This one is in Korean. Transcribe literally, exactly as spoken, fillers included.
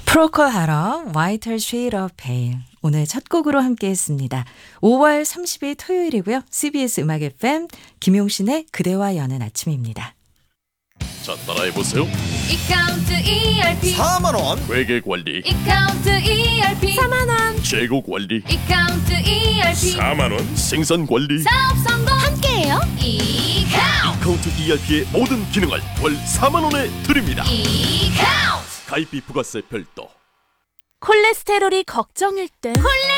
프로콜 하러 Whiter Shade of Pale 오늘 첫 곡으로 함께했습니다. 오월 삼십일 토요일이고요. 씨비에스 음악 에프엠 김용신의 그대와 여는 아침입니다. 자, 따라해보세요. 이카운트 이알피 사만 원 회계관리, 이카운트 이알피 사만 원 재고관리, 이카운트 이알피 사만 원 생산관리. 사업 성공 함께해요. 이카운트 카운트 이알피의 모든 기능을 월 사만 원에 드립니다. 이카운트 가입비 부가세 별도. 콜레스테롤이 걱정일 땐 콜레스테롤